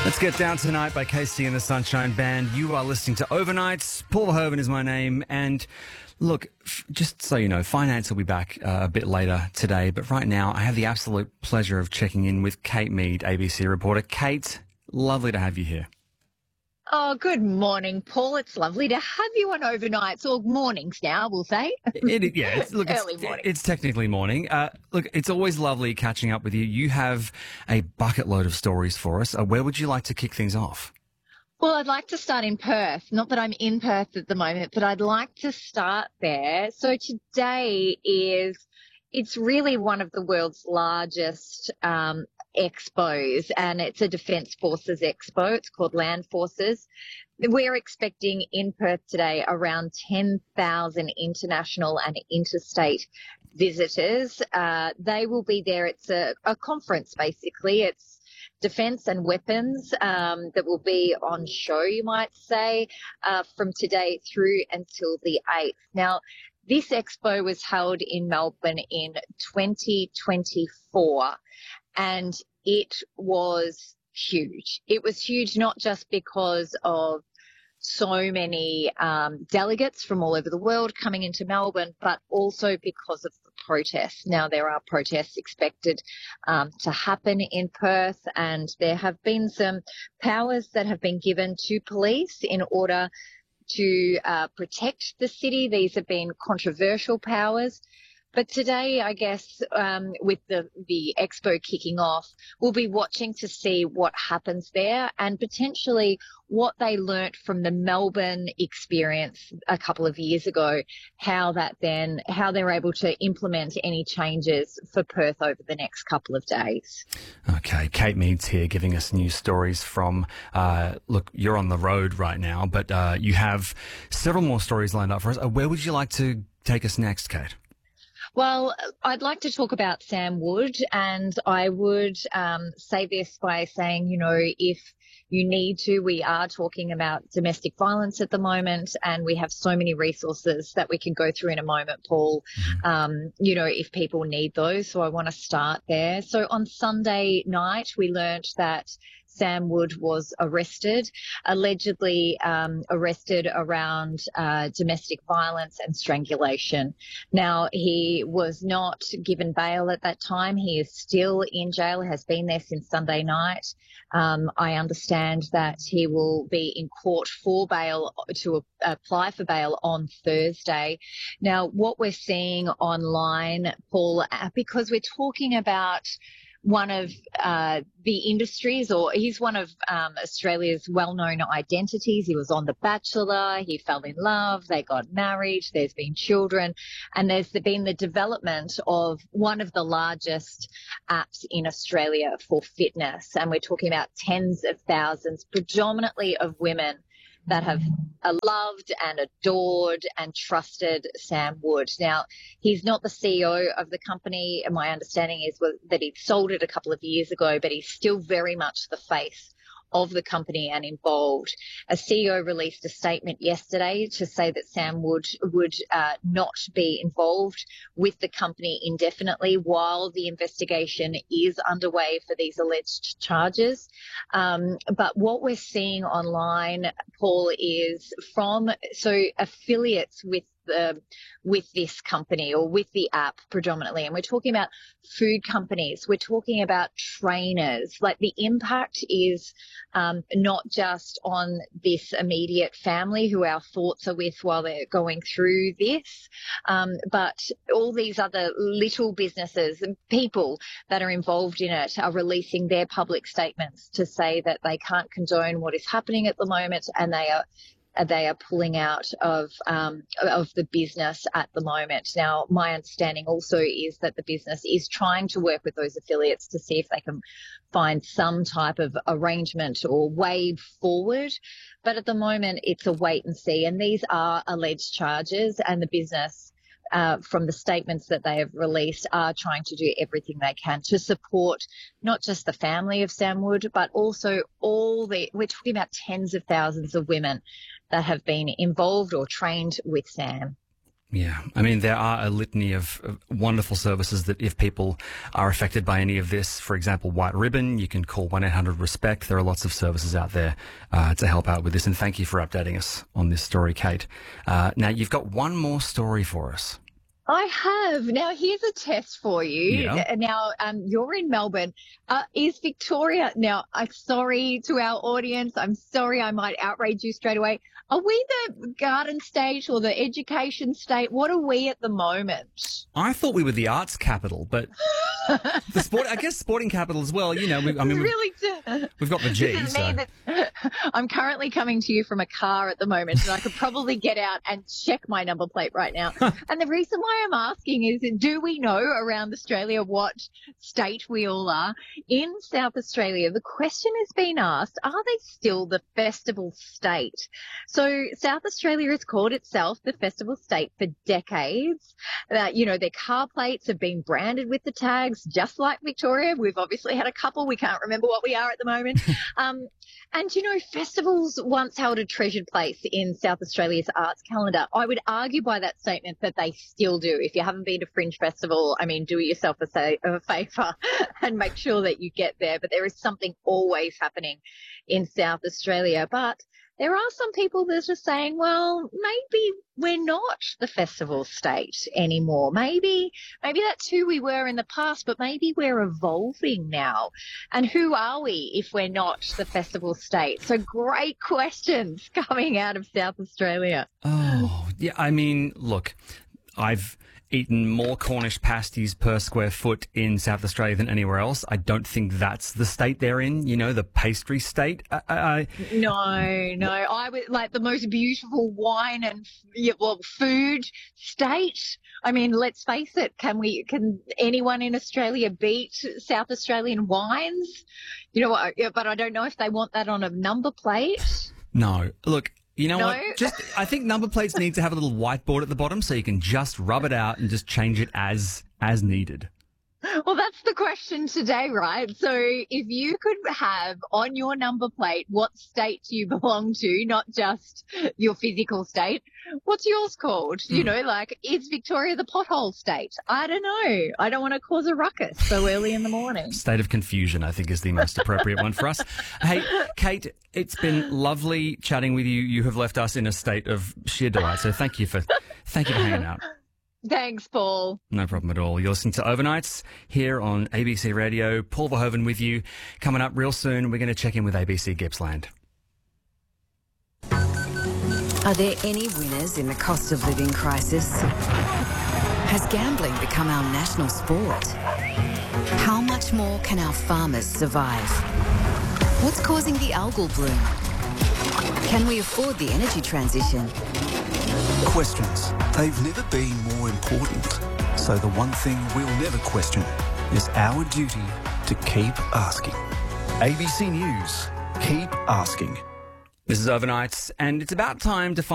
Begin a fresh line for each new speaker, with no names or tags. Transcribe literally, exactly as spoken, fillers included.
Let's get down tonight by Casey and the Sunshine Band. You are listening to Overnights. Paul Verhoeven is my name. And look, f- just so you know, finance will be back uh, a bit later today. But right now, I have the absolute pleasure of checking in with Kate Mead, A B C reporter. Kate, lovely to have you here.
Oh, good morning, Paul. It's lovely to have you on overnights, or mornings now, we'll say.
It, it- yeah, it's, look,
Early
it's,
morning.
it's technically morning. Uh, look, it's always lovely catching up with you. You have a bucket load of stories for us. Uh, where would you like to kick things off?
Well, I'd like to start in Perth. Not that I'm in Perth at the moment, but I'd like to start there. So today is, it's really one of the world's largest um, expos, and it's a Defence Forces expo. It's called Land Forces. We're expecting in Perth today around ten thousand international and interstate visitors. Uh, they will be there. It's a, a conference, basically. It's defence and weapons um, that will be on show, you might say, uh, from today through until the eighth. Now, this expo was held in Melbourne in twenty twenty-four, and it was huge. It was huge not just because of so many um, delegates from all over the world coming into Melbourne, but also because of the protests. Now, there are protests expected um, to happen in Perth, and there have been some powers that have been given to police in order to uh, protect the city. These have been controversial powers. But today, I guess, um, with the, the expo kicking off, we'll be watching to see what happens there and potentially what they learnt from the Melbourne experience a couple of years ago, how that then, how they're able to implement any changes for Perth over the next couple of days.
Okay, Kate Mead's here giving us news stories from, uh, look, you're on the road right now, but uh, you have several more stories lined up for us. Uh, where would you like to take us next, Kate?
Well, I'd like to talk about Sam Wood, and I would um, say this by saying, you know, if you need to, we are talking about domestic violence at the moment, and we have so many resources that we can go through in a moment, Paul, um, you know, if people need those. So I want to start there. So on Sunday night, we learnt that Sam Wood was arrested, allegedly um, arrested around uh, domestic violence and strangulation. Now, he was not given bail at that time. He is still in jail, has been there since Sunday night. Um, I understand that he will be in court for bail, to apply for bail on Thursday. Now, what we're seeing online, Paul, uh, because we're talking about one of uh, the industries, or he's one of um, Australia's well-known identities. He was on The Bachelor, he fell in love, they got married, there's been children, and there's been the development of one of the largest apps in Australia for fitness. And we're talking about tens of thousands, predominantly of women, that have loved and adored and trusted Sam Wood. Now, he's not the C E O of the company. And my understanding is that he sold it a couple of years ago, but he's still very much the face of the company and involved. A C E O released a statement yesterday to say that Sam Wood would uh, not be involved with the company indefinitely while the investigation is underway for these alleged charges. Um, but what we're seeing online, Paul, is from so affiliates with the with this company, or with the app predominantly, and we're talking about food companies, we're talking about trainers. Like, the impact is um, not just on this immediate family who our thoughts are with while they're going through this, um, but all these other little businesses and people that are involved in it are releasing their public statements to say that they can't condone what is happening at the moment, and they are they are pulling out of um, of the business at the moment. Now, my understanding also is that the business is trying to work with those affiliates to see if they can find some type of arrangement or way forward. But at the moment, it's a wait and see. And these are alleged charges, and the business, Uh, from the statements that they have released, are trying to do everything they can to support not just the family of Sam Wood, but also all the, we're talking about tens of thousands of women that have been involved or trained with Sam.
Yeah, I mean, there are a litany of, of wonderful services that if people are affected by any of this, for example, White Ribbon, you can call one eight hundred RESPECT. There are lots of services out there uh, to help out with this. And thank you for updating us on this story, Kate. Uh, now, you've got one more story for us.
I have. Now, here's a test for you.
Yeah.
Now, um, you're in Melbourne. Uh, is Victoria, now, I'm sorry to our audience. I'm sorry I might outrage you straight away. Are we the garden state or the education state? What are we at the moment?
I thought we were the arts capital, but the sport, I guess sporting capital as well. You know, we, I mean,
really
we've, we've got the G.
This is
So.
me that- I'm currently coming to you from a car at the moment, and I could probably get out and check my number plate right now. And the reason why I'm asking is, do we know around Australia what state we all are? In South Australia, the question has been asked, are they still the festival state? So South Australia has called itself the festival state for decades. Uh, you know, their car plates have been branded with the tags, just like Victoria. We've obviously had a couple. We can't remember what we are at the moment. Um, and, you know, festivals once held a treasured place in South Australia's arts calendar. I would argue by that statement that they still do. If you haven't been to Fringe Festival, I mean, do yourself a, say, a favour and make sure that you get there. But there is something always happening in South Australia. But there are some people that are saying, well, maybe we're not the festival state anymore. Maybe, maybe that's who we were in the past, but maybe we're evolving now. And who are we if we're not the festival state? So great questions coming out of South Australia.
Oh, yeah. I mean, look, I've eaten more Cornish pasties per square foot in South Australia than anywhere else. I don't think that's the state they're in, you know, the pastry state. I, I,
no, no. I would like the most beautiful wine and yeah, well, food state. I mean, let's face it. Can we? Can anyone in Australia beat South Australian wines? You know what? But I don't know if they want that on a number plate.
No. Look. You know
no?
what? Just, I think number plates need to have a little whiteboard at the bottom so you can just rub it out and just change it as as needed.
Well, that's the question today, right? So if you could have on your number plate what state you belong to, not just your physical state, what's yours called? Mm. You know, like, is Victoria the pothole state? I don't know. I don't want to cause a ruckus so early in the morning.
State of confusion, I think, is the most appropriate one for us. Hey, Kate, it's been lovely chatting with you. You have left us in a state of sheer delight. So thank you for, thank you for hanging out.
Thanks, Paul.
No problem at all. You're listening to Overnights here on A B C Radio. Paul Verhoeven with you. Coming up real soon, we're going to check in with A B C Gippsland.
Are there any winners in the cost of living crisis? Has gambling become our national sport? How much more can our farmers survive? What's causing the algal bloom? Can we afford the energy transition?
Questions. They've never been more important. So the one thing we'll never question is our duty to keep asking. A B C News. Keep asking.
This is Overnights, and it's about time to find